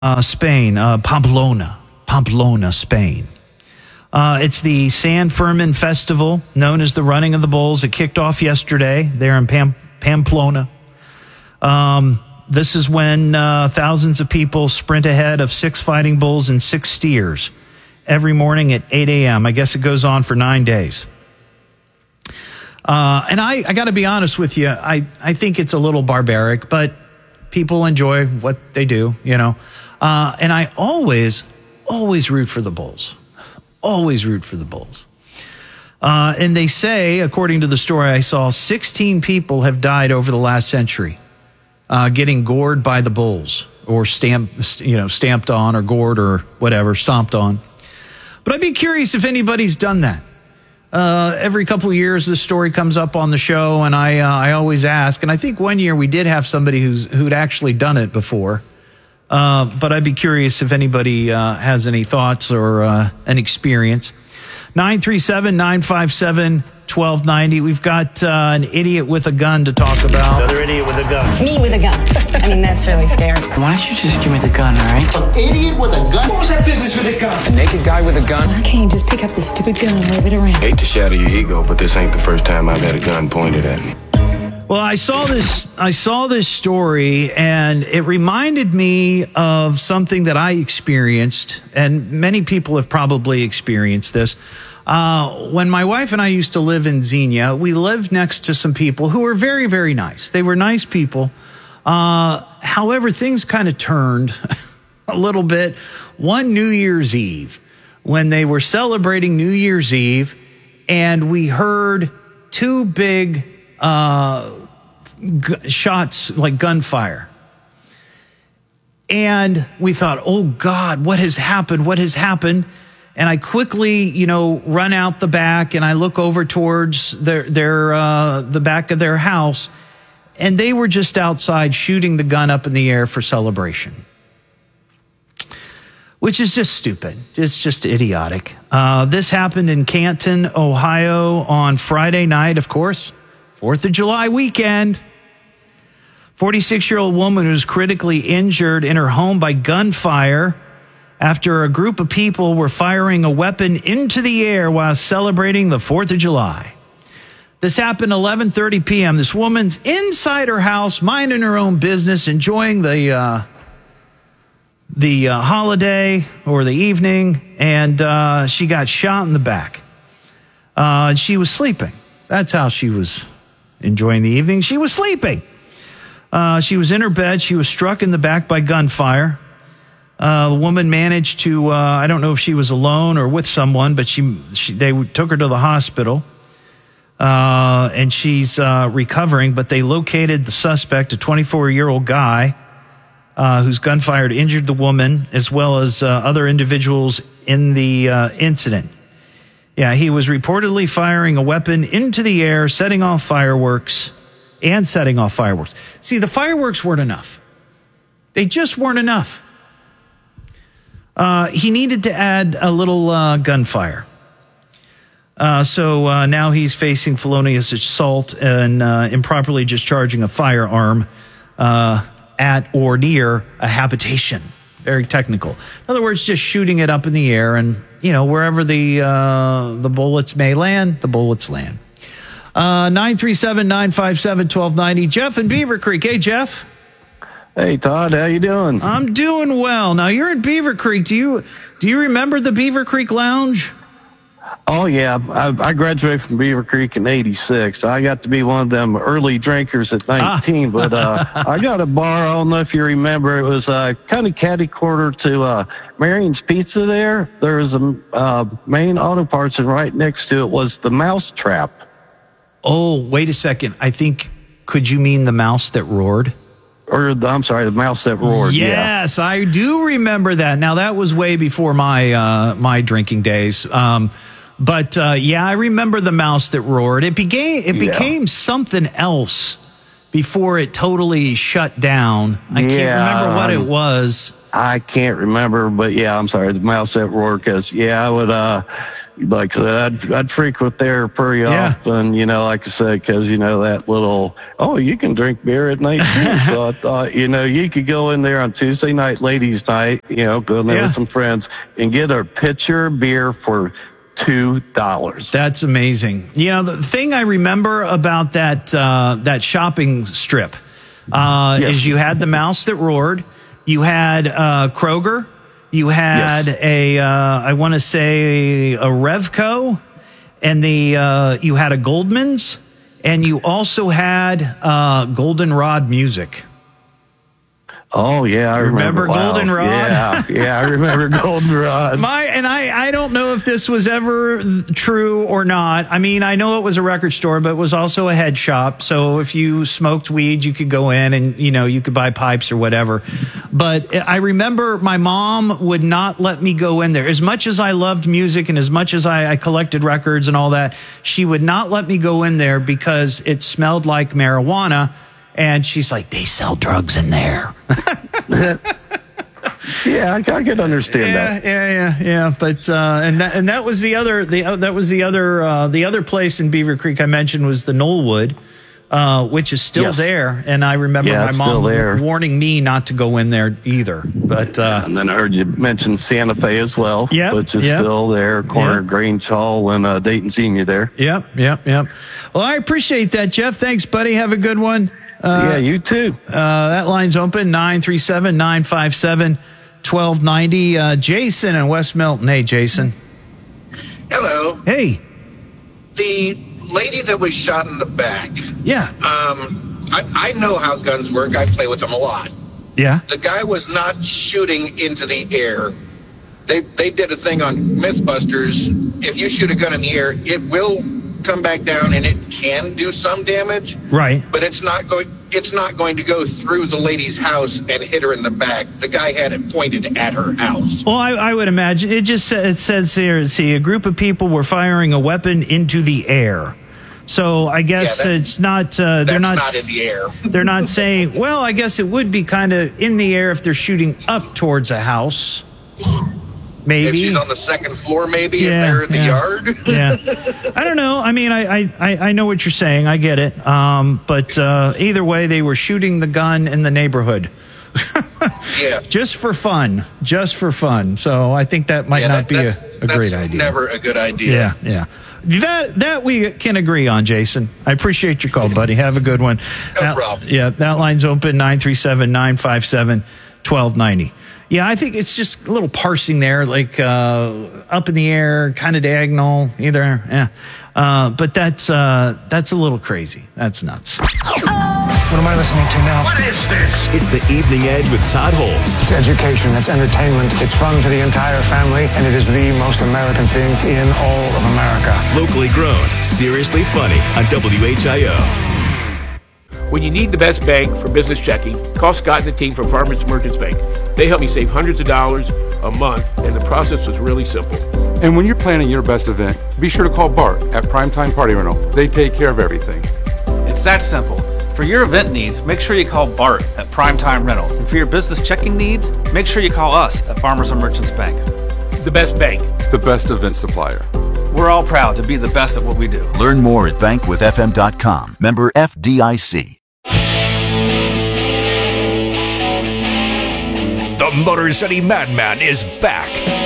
Spain, Pamplona, Spain. It's the San Fermin Festival, known as the Running of the Bulls. It kicked off yesterday there in Pamplona. This is when thousands of people sprint ahead of 6 fighting bulls and 6 steers every morning at 8 a.m. I guess it goes on for 9 days. And I got to be honest with you, I think it's a little barbaric, but people enjoy what they do, you know. And I always root for the bulls. Always root for the bulls. And they say, according to the story I saw, 16 people have died over the last century getting gored by the bulls or stamped on or gored or whatever, stomped on. But I'd be curious if anybody's done that. Every couple of years, this story comes up on the show, and I always ask. And I think one year we did have somebody who'd actually done it before. But I'd be curious if anybody has any thoughts or an experience. 937-957-1290. We've got an idiot with a gun to talk about. Another idiot with a gun. Me with a gun. I mean, that's really scary. Why don't you just give me the gun, all right? An idiot with a gun? What was that business with a gun? A naked guy with a gun? Why can't you just pick up this stupid gun and wave it around? Hate to shatter your ego, but this ain't the first time I've had a gun pointed at me. Well, I saw this story, and it reminded me of something that I experienced, and many people have probably experienced this. When my wife and I used to live in Xenia, we lived next to some people who were very, very nice. They were nice people. However, things kind of turned a little bit one New Year's Eve when they were celebrating New Year's Eve, and we heard 2 big shots, like gunfire. And we thought, oh God, what has happened? What has happened? And I quickly, run out the back, and I look over towards the back of their house, and they were just outside shooting the gun up in the air for celebration, which is just stupid. It's just idiotic. This happened in Canton, Ohio on Friday night, of course, 4th of July weekend. 46-year-old woman who was critically injured in her home by gunfire after a group of people were firing a weapon into the air while celebrating the 4th of July. This happened 11:30 p.m. This woman's inside her house, minding her own business, enjoying the holiday or the evening, and she got shot in the back. She was sleeping. That's how she was enjoying the evening. She was sleeping. She was in her bed. She was struck in the back by gunfire. The woman managed to, I don't know if she was alone or with someone, but they took her to the hospital, and she's recovering. But they located the suspect, a 24-year-old guy whose gunfire injured the woman, as well as other individuals in the incident. Yeah, he was reportedly firing a weapon into the air, setting off fireworks. See, the fireworks weren't enough. They just weren't enough. He needed to add a little gunfire. So now he's facing felonious assault and improperly discharging a firearm at or near a habitation. Very technical. In other words, just shooting it up in the air, and wherever the bullets may land, the bullets land. 937-957-1290. Jeff in Beaver Creek. Hey, Jeff. Hey, Todd. How you doing? I'm doing well. Now, you're in Beaver Creek. Do you remember the Beaver Creek Lounge? Oh, yeah. I graduated from Beaver Creek in 86. I got to be one of them early drinkers at 19, but I got a bar. I don't know if you remember. It was kind of catty-corner to Marion's Pizza there. There was a main auto parts, and right next to it was the Mousetrap. Oh, wait a second. Could you mean the mouse that roared? Or, the mouse that roared. Yes, yeah. I do remember that. Now, that was way before my drinking days. But I remember the mouse that roared. It became something else before it totally shut down. I can't remember what it was. I can't remember, but the mouse that roared, because I would like I said, I'd frequent there pretty Yeah. often, like I said, because, that little, you can drink beer at night too. So I thought, you could go in there on Tuesday night, ladies' night, go in there with some friends and get a pitcher of beer for $2. That's amazing. The thing I remember about that shopping strip is you had the Mouse That Roared, you had Kroger, you had I want to say a Revco, and you had a Goldman's, and you also had Goldenrod Music. Oh, yeah, I remember. Goldenrod? Yeah, I remember Goldenrod. I don't know if this was ever true or not. I mean, I know it was a record store, but it was also a head shop. So if you smoked weed, you could go in and, you could buy pipes or whatever. But I remember my mom would not let me go in there. As much as I loved music and as much as I collected records and all that, she would not let me go in there because it smelled like marijuana. And she's like, they sell drugs in there. Yeah, I could understand that. Yeah. But and that was the other place in Beaver Creek I mentioned was the Knollwood, which is still there. And I remember my mom warning me not to go in there either. But and then I heard you mention Santa Fe as well, which is still there, corner of Grange Hall and Dayton Senior there. Yep. Well, I appreciate that, Jeff. Thanks, buddy. Have a good one. Yeah, you too. That line's open, 937-957-1290. Jason in West Milton. Hey, Jason. Hello. Hey. The lady that was shot in the back. Yeah. I know how guns work. I play with them a lot. Yeah. The guy was not shooting into the air. They did a thing on Mythbusters. If you shoot a gun in the air, it will come back down and it can do some damage. Right. But it's not going to go through the lady's house and hit her in the back. The guy had it pointed at her house. Well, I would imagine it says here, see, a group of people were firing a weapon into the air. So I guess it's not, they're not in the air. They're not saying, well, I guess it would be kind of in the air if they're shooting up towards a house. Maybe. If she's on the second floor, maybe, if they're in the yard. Yeah. I don't know. I mean, I know what you're saying. I get it. But either way, they were shooting the gun in the neighborhood. Just for fun. So I think that might not be a great idea. Never a good idea. Yeah. That we can agree on, Jason. I appreciate your call, buddy. Have a good one. No problem. Yeah, that line's open, 937-957-1290. Yeah, I think it's just a little parsing there, like up in the air, kind of diagonal, either. Yeah, but that's a little crazy. That's nuts. What am I listening to now? What is this? It's the Evening Edge with Todd Holtz. It's education, it's entertainment, it's fun for the entire family, and it is the most American thing in all of America. Locally grown, seriously funny on WHIO. When you need the best bank for business checking, call Scott and the team from Farmers Merchants Bank. They helped me save hundreds of dollars a month, and the process was really simple. And when you're planning your best event, be sure to call Bart at Primetime Party Rental. They take care of everything. It's that simple. For your event needs, make sure you call Bart at Primetime Rental. And for your business checking needs, make sure you call us at Farmers and Merchants Bank. The best bank. The best event supplier. We're all proud to be the best at what we do. Learn more at bankwithfm.com. Member FDIC. The Motor City Madman is back.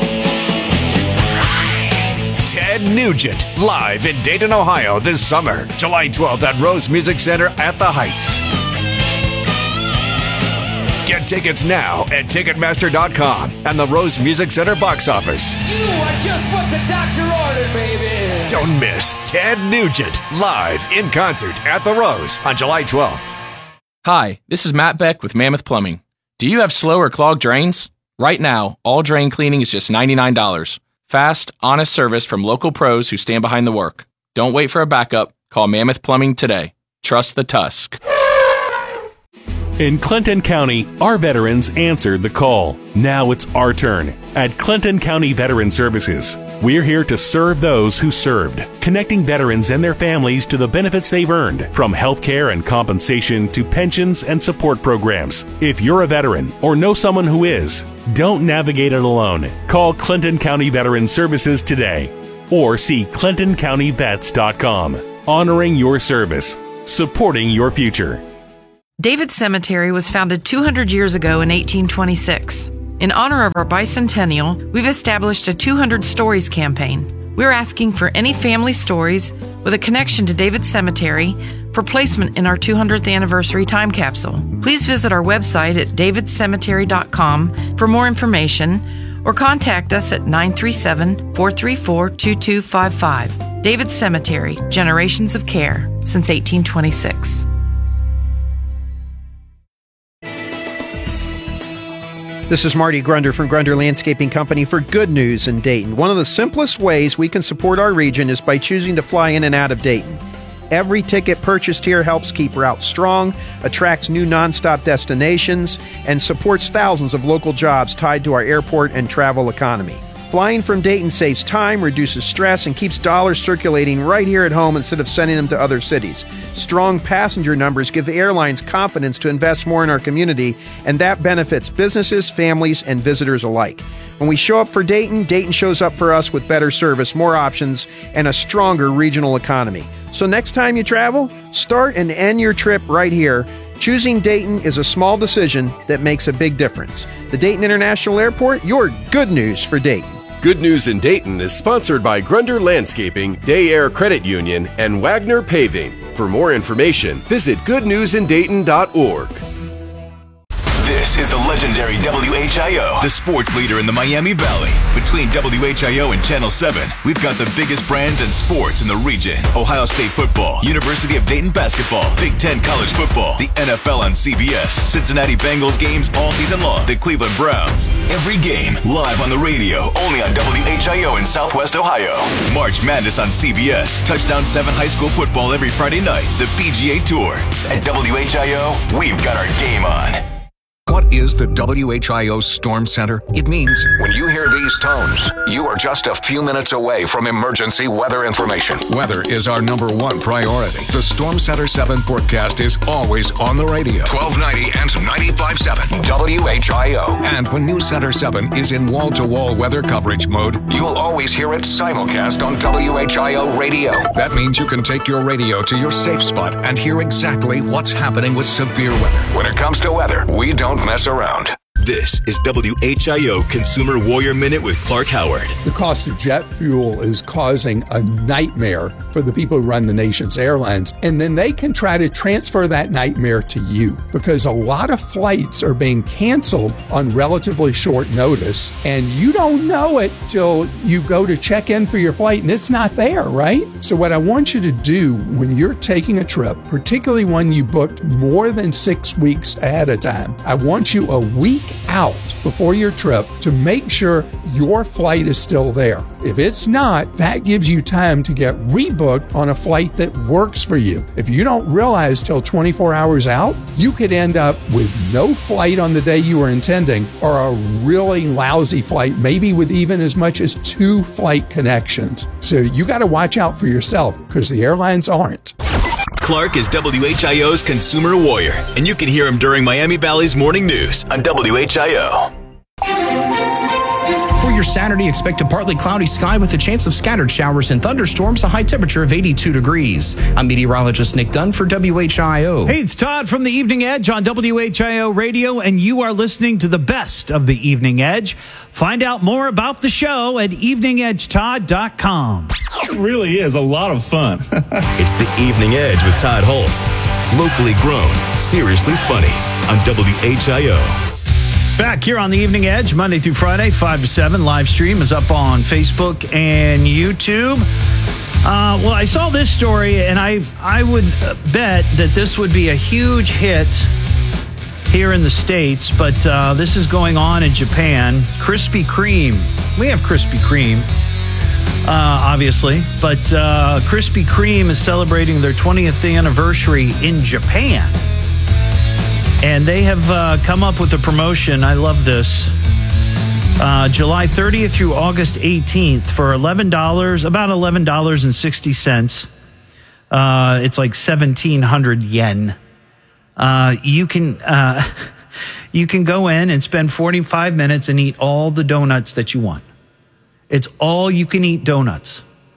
Ted Nugent, live in Dayton, Ohio this summer, July 12th at Rose Music Center at the Heights. Get tickets now at Ticketmaster.com and the Rose Music Center box office. You are just what the doctor ordered, baby. Don't miss Ted Nugent, live in concert at the Rose on July 12th. Hi, this is Matt Beck with Mammoth Plumbing. Do you have slow or clogged drains? Right now, all drain cleaning is just $99. Fast, honest service from local pros who stand behind the work. Don't wait for a backup. Call Mammoth Plumbing today. Trust the Tusk. In Clinton County, our veterans answered the call. Now it's our turn. At Clinton County Veteran Services, we're here to serve those who served, connecting veterans and their families to the benefits they've earned, from health care and compensation to pensions and support programs. If you're a veteran or know someone who is, don't navigate it alone. Call Clinton County Veteran Services today. or see ClintonCountyVets.com. Honoring your service, supporting your future. David Cemetery was founded 200 years ago in 1826. In honor of our bicentennial, we've established a 200 Stories campaign. We're asking for any family stories with a connection to David Cemetery for placement in our 200th anniversary time capsule. Please visit our website at davidcemetery.com for more information or contact us at 937-434-2255. David Cemetery, generations of care since 1826. This is Marty Grunder from Grunder Landscaping Company for Good News in Dayton. One of the simplest ways we can support our region is by choosing to fly in and out of Dayton. Every ticket purchased here helps keep routes strong, attracts new nonstop destinations, and supports thousands of local jobs tied to our airport and travel economy. Flying from Dayton saves time, reduces stress, and keeps dollars circulating right here at home instead of sending them to other cities. Strong passenger numbers give the airlines confidence to invest more in our community, and that benefits businesses, families, and visitors alike. When we show up for Dayton, Dayton shows up for us with better service, more options, and a stronger regional economy. So next time you travel, start and end your trip right here. Choosing Dayton is a small decision that makes a big difference. The Dayton International Airport, your good news for Dayton. Good News in Dayton is sponsored by Grunder Landscaping, Day Air Credit Union, and Wagner Paving. For more information, visit goodnewsindayton.org. This is the legendary WHIO, the sports leader in the Miami Valley. Between WHIO and Channel 7, we've got the biggest brands and sports in the region. Ohio State football, University of Dayton basketball, Big Ten college football, the NFL on CBS, Cincinnati Bengals games all season long, the Cleveland Browns. Every game live on the radio, only on WHIO in Southwest Ohio. March Madness on CBS, Touchdown 7 high school football every Friday night, the PGA Tour. At WHIO, we've got our game on. What is the WHIO Storm Center? It means when you hear these tones, you are just a few minutes away from emergency weather information. Weather is our #1 priority. The Storm Center 7 forecast is always on the radio. 1290 and 95.7 WHIO. And when News Center 7 is in wall-to-wall weather coverage mode, you'll always hear it simulcast on WHIO radio. That means you can take your radio to your safe spot and hear exactly what's happening with severe weather. When it comes to weather, we don't mess around. This is WHIO Consumer Warrior Minute with Clark Howard. The cost of jet fuel is causing a nightmare for the people who run the nation's airlines, and then they can try to transfer that nightmare to you because a lot of flights are being canceled on relatively short notice, and you don't know it till you go to check in for your flight and it's not there, right? So what I want you to do when you're taking a trip, particularly when you booked more than 6 weeks ahead of time, I want you a week out before your trip to make sure your flight is still there. If it's not, that gives you time to get rebooked on a flight that works for you. If you don't realize till 24 hours out, you could end up with no flight on the day you were intending or a really lousy flight, maybe with even as much as 2 flight connections. So you got to watch out for yourself because the airlines aren't. Clark is WHIO's Consumer Warrior, and you can hear him during Miami Valley's Morning News on WHIO. For your Saturday, expect a partly cloudy sky with a chance of scattered showers and thunderstorms, a high temperature of 82 degrees. I'm meteorologist Nick Dunn for WHIO. Hey, it's Todd from the Evening Edge on WHIO Radio, and you are listening to the best of the Evening Edge. Find out more about the show at eveningedgetodd.com. It really is a lot of fun. It's the Evening Edge with Todd Holst. Locally grown, seriously funny on WHIO. Back here on the Evening Edge, Monday through Friday, 5 to 7. Live stream is up on Facebook and YouTube. Well, I saw this story, and I would bet that this would be a huge hit here in the States, but this is going on in Japan. Krispy Kreme. We have Krispy Kreme, obviously, but Krispy Kreme is celebrating their 20th anniversary in Japan. And they have come up with a promotion. I love this. July 30th through August 18th for $11, about $11.60. It's like 1,700 yen. You can go in and spend 45 minutes and eat all the donuts that you want. It's all you can eat donuts.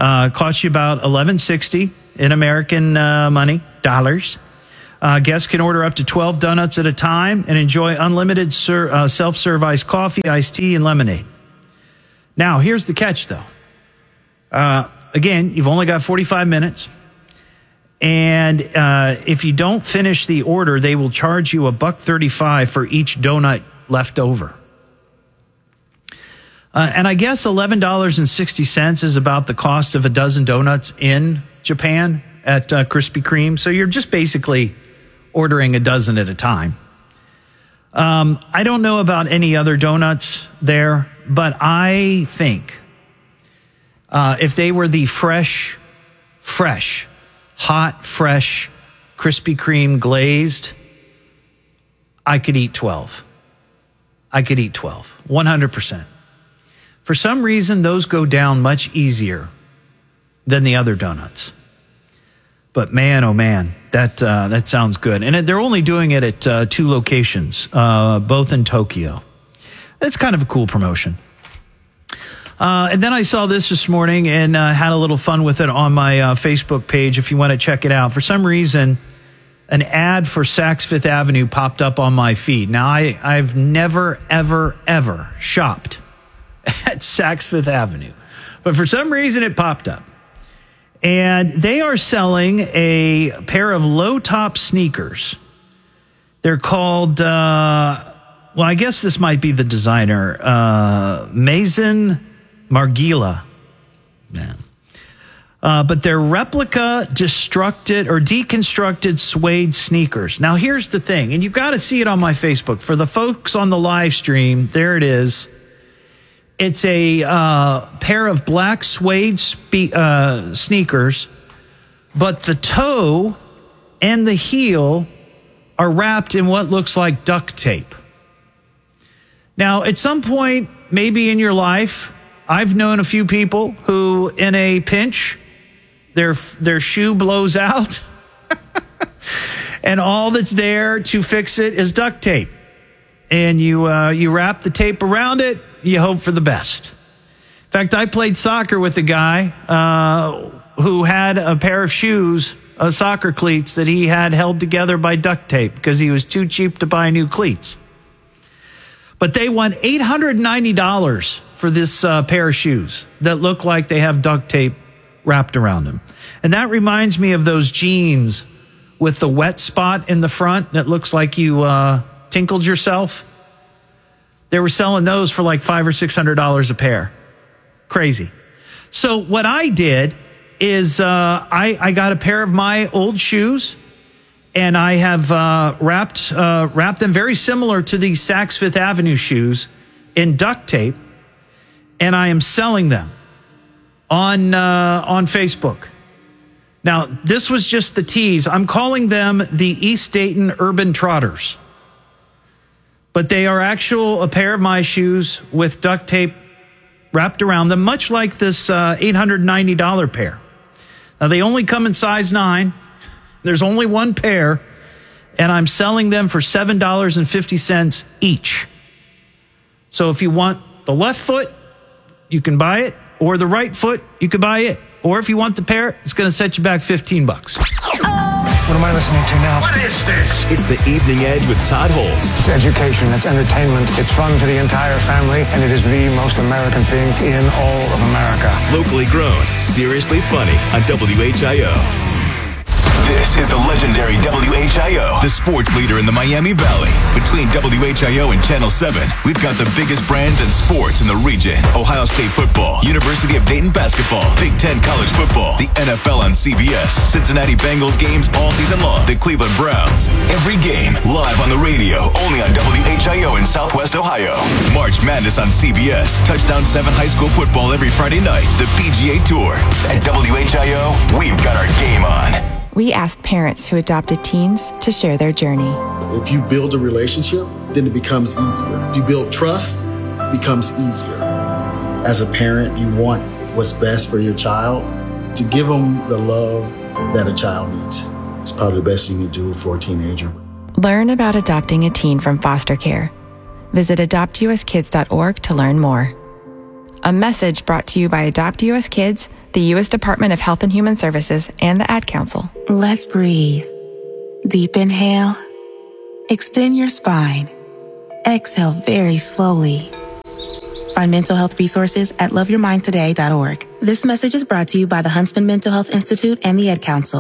Costs you about $11.60 in American money, dollars. Guests can order up to 12 donuts at a time and enjoy unlimited self-serve iced coffee, iced tea, and lemonade. Now, here's the catch, though. Again, you've only got 45 minutes. And if you don't finish the order, they will charge you $1.35 for each donut left over. And I guess $11.60 is about the cost of a dozen donuts in Japan at Krispy Kreme. So you're just basically ordering a dozen at a time. I don't know about any other donuts there, but I think if they were the hot, fresh, Krispy Kreme glazed, I could eat 12. 100%. For some reason, those go down much easier than the other donuts. But man, oh man, that sounds good. And they're only doing it at 2 locations, both in Tokyo. That's kind of a cool promotion. And then I saw this morning and had a little fun with it on my Facebook page if you want to check it out. For some reason, an ad for Saks Fifth Avenue popped up on my feed. Now, I've never, ever, ever shopped at Saks Fifth Avenue. But for some reason, it popped up. And they are selling a pair of low-top sneakers. They're called, well, I guess this might be the designer, Maison Margiela. Yeah. But they're replica deconstructed suede sneakers. Now, here's the thing, and you've got to see it on my Facebook. For the folks on the live stream, there it is. It's a pair of black suede sneakers, but the toe and the heel are wrapped in what looks like duct tape. Now, at some point, maybe in your life, I've known a few people who, in a pinch, their shoe blows out, and all that's there to fix it is duct tape. And you wrap the tape around it. You hope for the best. In fact, I played soccer with a guy who had a pair of shoes, soccer cleats, that he had held together by duct tape because he was too cheap to buy new cleats. But they want $890 for this pair of shoes that look like they have duct tape wrapped around them. And that reminds me of those jeans with the wet spot in the front that looks like you tinkled yourself. They were selling those for like $500 or $600 a pair. Crazy. So what I did is I got a pair of my old shoes, and I have wrapped them very similar to these Saks Fifth Avenue shoes in duct tape, and I am selling them on Facebook. Now, this was just the tease. I'm calling them the East Dayton Urban Trotters. But they are a pair of my shoes with duct tape wrapped around them, much like this $890 pair. Now, they only come in size 9. There's only one pair, and I'm selling them for $7.50 each. So if you want the left foot, you can buy it, or the right foot, you can buy it. Or if you want the pair, it's going to set you back $15. What am I listening to now? What is this? It's the Evening Edge with Todd Holst. It's education, it's entertainment, it's fun for the entire family, and it is the most American thing in all of America. Locally grown, seriously funny on WHIO. This is the legendary WHIO, the sports leader in the Miami Valley. Between WHIO and Channel 7, we've got the biggest brands and sports in the region. Ohio State football, University of Dayton basketball, Big Ten college football, the NFL on CBS, Cincinnati Bengals games all season long, the Cleveland Browns. Every game live on the radio, only on WHIO in Southwest Ohio. March Madness on CBS, Touchdown 7 high school football every Friday night, the PGA Tour. At WHIO, we've got our game on. We asked parents who adopted teens to share their journey. If you build a relationship, then it becomes easier. If you build trust, it becomes easier. As a parent, you want what's best for your child. To give them the love that a child needs is probably the best you can do for a teenager. Learn about adopting a teen from foster care. Visit adoptuskids.org to learn more. A message brought to you by Adopt US Kids, the U.S. Department of Health and Human Services, and the Ad Council. Let's breathe. Deep inhale. Extend your spine. Exhale very slowly. Find mental health resources at loveyourmindtoday.org. This message is brought to you by the Huntsman Mental Health Institute and the Ad Council.